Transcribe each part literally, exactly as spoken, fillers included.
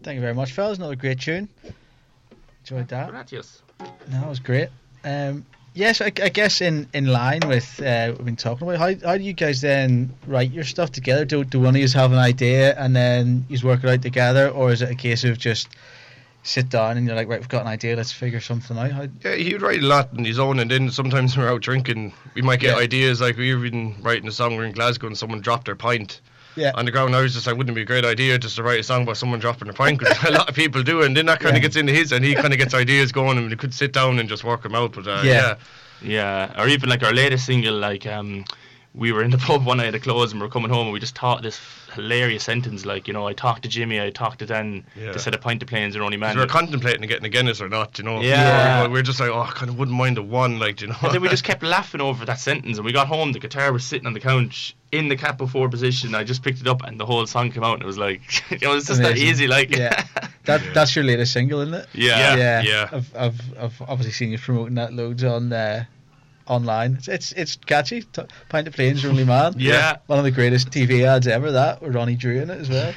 Thank you very much, fellas. Another great tune. Enjoyed that. Gracias. That was great. Um, yes, I, I guess in, in line with uh, what we've been talking about, how, how do you guys then write your stuff together? Do, do one of you have an idea and then you work it out together, or is it a case of just sit down and you're like, right, we've got an idea, let's figure something out? How... Yeah, he'd write a lot on his own, and then sometimes when we're out drinking, we might get Yeah. ideas. Like we were even writing a song, we we're in Glasgow and someone dropped their pint Yeah. on the ground. I was just like, wouldn't it be a great idea just to write a song about someone dropping a pint? Because a lot of people do, and then that kind of Yeah. gets into his, and he kind of gets ideas going, and we could sit down and just work them out. But uh, Yeah. yeah. Yeah, or even like our latest single, like um, we were in the pub one night at close and we were coming home and we just thought this hilarious sentence, like, you know, I talked to Jimmy, I talked to Dan, Yeah. they said a pint of planes are only man. We were contemplating getting a Guinness or not, you know. Yeah. We were, we were just like, oh, I kind of wouldn't mind a one, like, you know. And then we just kept laughing over that sentence, and we got home, the guitar was sitting on the couch in the cap before position. I just picked it up and the whole song came out and it was like, you know, it's just Amazing. that easy, like. Yeah. That that's your latest single, isn't it? Yeah. Yeah. yeah. I've, I've I've obviously seen you promoting that loads on uh, online. It's it's, it's catchy. T- Pint of Planes, Your Only Man. Yeah. One of the greatest T V ads ever. That with Ronnie Drew in it as well.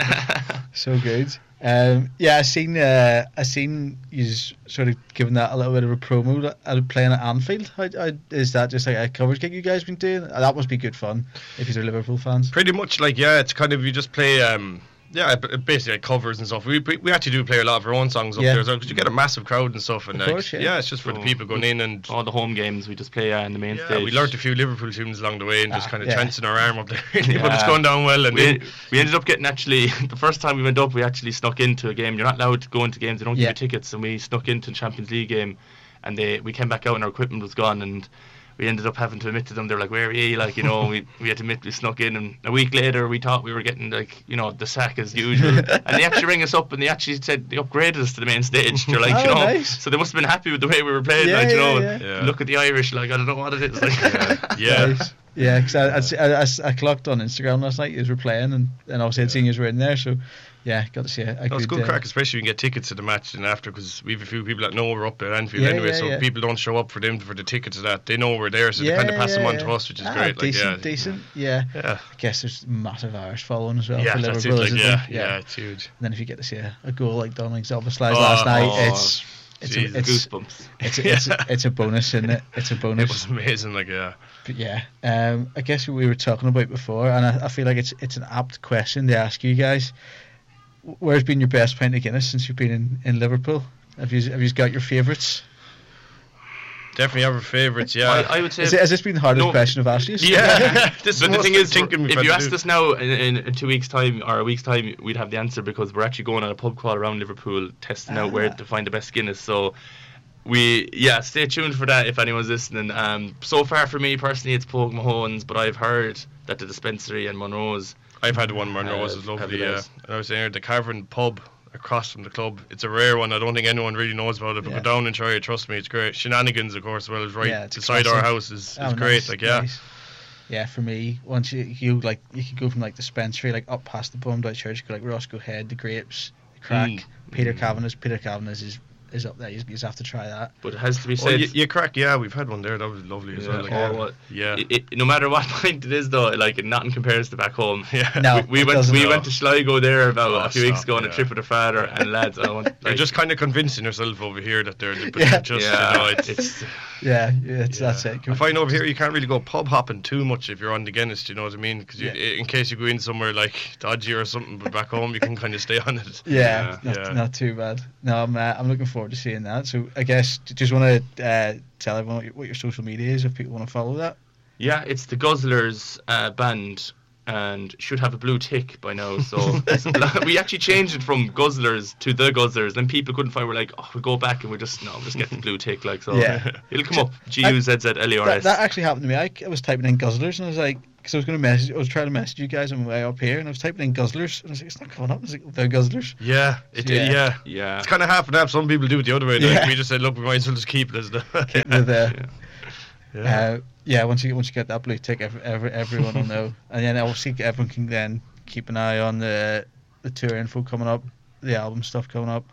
So good. Um, yeah, I seen uh, I seen you sort of giving that a little bit of a promo uh, playing at Anfield. How, how, is that just like a covers gig you guys been doing? Uh, That must be good fun if you're Liverpool fans. Pretty much, like, yeah, it's kind of, you just play, um, yeah, b- basically like covers and stuff. We we we actually do play a lot of our own songs up Yeah. there as well, because you get a massive crowd and stuff. And Of like, course, yeah. yeah, it's just for the So people going in, and All the home games we just play uh, in the main yeah, stage. we learnt a few Liverpool tunes along the way and just Ah, kind of yeah. chancing our arm up there. But Yeah. it's going down well. And we, then, we ended up getting actually the first time we went up, we actually snuck into a game. You're not allowed to go into games, they don't Yeah. give you tickets, and we snuck into the Champions League game, and they we came back out and our equipment was gone, and we ended up having to admit to them. They were like, "Where are you?" Like, you know, and we we had to admit we snuck in, and a week later we thought we were getting, like, you know, the sack as usual, and they actually rang us up and they actually said they upgraded us to the main stage. They're like, Oh, you know, nice. so they must have been happy with the way we were playing. Yeah, like, you yeah, know, yeah. Yeah. look at the Irish, like, I don't know what it is. Like, yeah. Nice. Yeah, because I, I, I, I clocked on Instagram last night. You were playing, and, and obviously I'd seen you were in there. So yeah, got to see a, a That was good good uh, crack, especially when you get tickets to the match and after, because we have a few people that know we're up at Anfield Yeah, anyway, yeah, so yeah. people don't show up for them for the tickets to that. They know we're there, so Yeah, they kind of pass yeah, them on yeah. to us, which is Ah, great. Like, decent, yeah, decent. Yeah. yeah, I guess there's massive Irish following as well yeah, for that's it. Liverpool. Like, isn't yeah, there? yeah, it's huge. And then if you get to see a, a goal like Dominic Zoboslai's Oh, last night, oh, it's it's a, Jesus. it's, goosebumps. it's, a, it's, a, it's a bonus, isn't it? It's a It bonus. was amazing. Like, yeah, But yeah, um, I guess what we were talking about before, and I, I feel like it's it's an apt question to ask you guys. Where's been your best pint of Guinness since you've been in, in Liverpool? Have you have you got your favourites? definitely have our favourites. Yeah, I, I would say. Has, it, has this been the hardest No. question I've asked you? yeah. This But the most thing is, thinking we've if had you to asked do. us now in, in, in two weeks' time or a week's time, we'd have the answer, because we're actually going on a pub crawl around Liverpool, testing out where Ah. to find the best Guinness. So, we yeah, stay tuned for that if anyone's listening. Um, so far for me personally, it's Pogue Mahone's, but I've heard that the dispensary and Monroe's. I've had one where Monroe's Uh, is have lovely. you Yeah, guys? and I was saying the Cavern pub across from the club. It's a rare one. I don't think anyone really knows about it. But Yeah. go down and try it. Trust me, it's great. Shenanigans, of course, well, is right Yeah, it's a beside our classic. house. is, is Oh, great. nice, Like, yeah. nice. Yeah, for me, once you you like you could go from like dispensary like up past the Bummed Out Church, go like Roscoe Head, the Grapes, the Crack, Mm. Peter Mm. Cavanagh's. Peter Cavanagh's is is up there. You just have to try that. But it has to be Oh, said. you, you crack. Yeah, we've had one there. That was lovely as Yeah, well. Like, oh, yeah. what- yeah. it, it, no matter what pint it is, though, like, nothing compares to back home. Yeah. No, we, we it went doesn't. we No. went to Sligo there about Oh, a few weeks stop, ago on a yeah. trip with her father, and lads, I want. You're Like, just kind of convincing yourself over here that they're, but Yeah. they're just, yeah, you know, it's, it's Yeah, yeah, it's, yeah. that's it. I find over here you can't really go pub hopping too much if you're on the Guinness. Do you know what I mean? Because Yeah. in case you go in somewhere like dodgy or something, but back home you can kind of stay on it. Yeah, Yeah. not, Yeah. not too bad. No, I'm uh, I'm looking forward to seeing that. So I guess d- just want to uh, tell everyone what your, what your social media is if people want to follow that. yeah, it's the Guzzlers uh, band, and should have a blue tick by now. So it's bla- we actually changed it from Guzzlers to the Guzzlers. Then people couldn't find. We're like, oh, we go back and we just no, we'll just get the blue tick. Like, so Yeah. it'll come up. G U Z Z L E R That, S. that actually happened to me. I, I was typing in Guzzlers and I was like, because I was going to message, I was trying to message you guys on my way up here, and I was typing in Guzzlers and I was like, it's not coming up. I was like, the Guzzlers. Yeah, it, Yeah. yeah. Yeah. It's kind of half and half. Some people do it the other way. Like, Yeah. we just said, look, we might as well just keep it as the. With, uh, yeah. Uh, yeah, once you once you get that blue tick, every, every, everyone will know, and then obviously everyone can then keep an eye on the the tour info coming up, the album stuff coming up.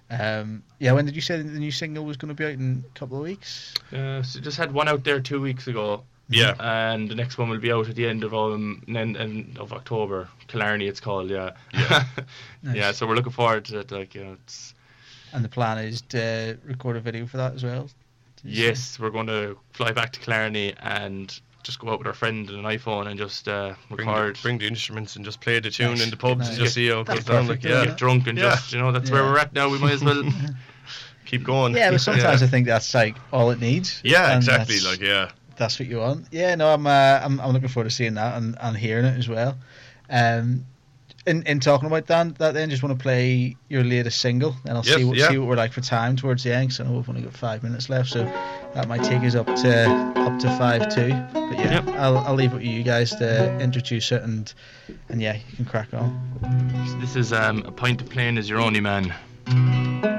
Um, yeah, when did you say the new single was going to be out in a couple of weeks? Uh, so just had one out there two weeks ago. Yeah. And the next one will be out at the end of um end, end of October. Killarney, it's called. Yeah. Yeah. Nice. Yeah. So we're looking forward to it. Like you know, it's. And the plan is to record a video for that as well. Did you Yes, say? we're going to fly back to Killarney and just go out with our friend and an iPhone and just uh, Bring record. the, bring the instruments and just play the tune Nice. in the pubs Nice. and just see how it That's goes down. Like, perfect, yeah. Get drunk and Yeah. just you know that's Yeah. where we're at now. We might as well. Keep going. Yeah, but sometimes yeah. I think that's like all it needs. Yeah, And exactly. that's- Like, yeah. That's what you want. Yeah, no, I'm uh, I'm I'm looking forward to seeing that and, and hearing it as well. Um, in in talking about that, that then just want to play your latest single, and I'll Yes, see what yeah. see what we're like for time towards the end. Because I know we've only got five minutes left, so that might take us up to up to five two. But yeah, Yep. I'll I'll leave it with you guys to introduce it, and and yeah, you can crack on. This is um, a pint of plain is your only man.